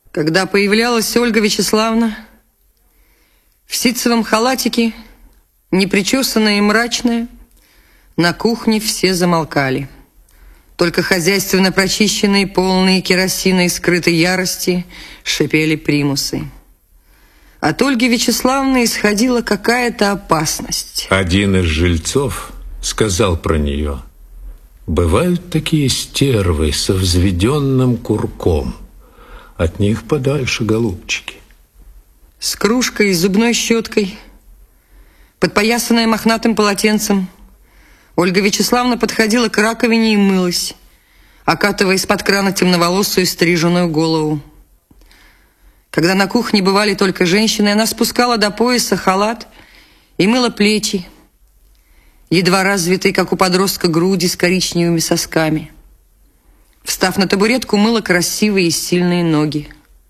Когда появлялась Ольга Вячеславовна в ситцевом халатике, непричесанная и мрачная, на кухне все замолкали. Только хозяйственно прочищенные, полные керосина и скрытой ярости шипели примусы. От Ольги Вячеславовны исходила какая-то опасность. Один из жильцов сказал про нее: бывают такие стервы со взведенным курком. От них подальше, голубчики. С кружкой и зубной щеткой, подпоясанная мохнатым полотенцем, Ольга Вячеславовна подходила к раковине и мылась, окатывая из-под крана темноволосую стриженную голову. Когда на кухне бывали только женщины, она спускала до пояса халат и мыла плечи, едва развитые, как у подростка, груди с коричневыми сосками. Встав на табуретку, мыла красивые и сильные ноги.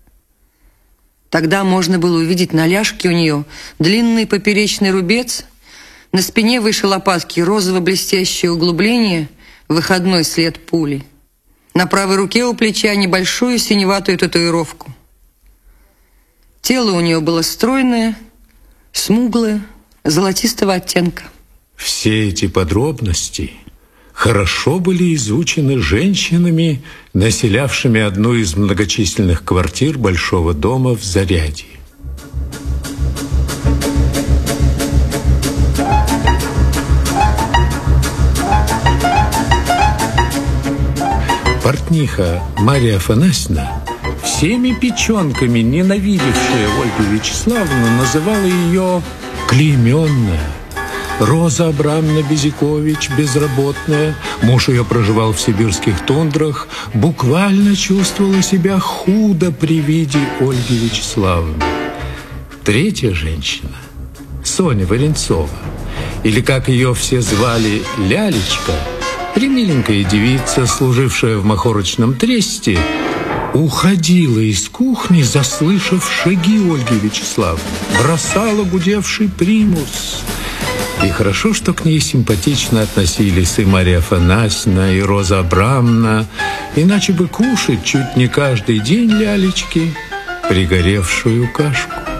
Тогда можно было увидеть на ляжке у нее длинный поперечный рубец, на спине выше лопатки розово-блестящее углубление, выходной след пули. На правой руке у плеча небольшую синеватую татуировку. Тело у нее было стройное, смуглое, золотистого оттенка. Все эти подробности хорошо были изучены женщинами, населявшими одну из многочисленных квартир большого дома в Зарядье. Портниха Марья Афанасьевна, всеми печенками ненавидевшая Ольгу Вячеславовну, называла ее клейменная. Роза Абрамовна Безикович, безработная, муж ее проживал в сибирских тундрах, буквально чувствовала себя худо при виде Ольги Вячеславовны. Третья женщина, Соня Варенцова, или, как ее все звали, Лялечка, премиленькая девица, служившая в махорочном тресте, уходила из кухни, заслышав шаги Ольги Вячеславовны, бросала гудевший примус. И хорошо, что к ней симпатично относились и Марья Афанасьевна, и Роза Абрамовна, иначе бы кушать чуть не каждый день Лялечки пригоревшую кашку.